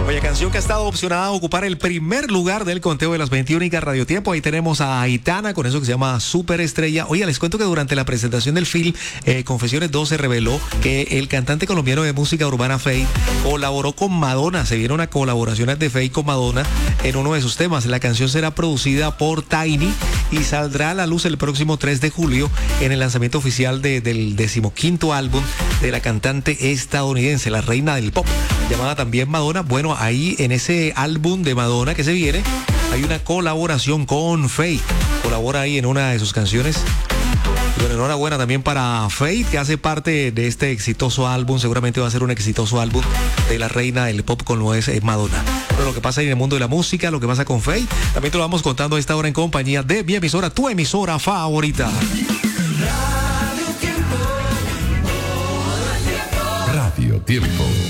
Oye, canción que ha estado opcionada a ocupar el primer lugar del conteo de las 21 Radio Tiempo. Ahí tenemos a Aitana con eso que se llama Superestrella. Oye, les cuento que durante la presentación del film Confesiones 2 se reveló que el cantante colombiano de música urbana Feid colaboró con Madonna. Se vieron a colaboraciones de Feid con Madonna en uno de sus temas. La canción será producida por Tiny y saldrá a la luz el próximo 3 de julio en el lanzamiento oficial del 15º álbum de la cantante estadounidense, la reina del pop, llamada también Madonna. Bueno, ahí en ese álbum de Madonna que se viene hay una colaboración con Feid. Colabora ahí en una de sus canciones. Bueno, enhorabuena también para Feid, que hace parte de este exitoso álbum. Seguramente va a ser un exitoso álbum de la reina del pop con lo es Madonna. Pero lo que pasa ahí en el mundo de la música, lo que pasa con Feid, también te lo vamos contando a esta hora en compañía de mi emisora, tu emisora favorita. Radio Tiempo.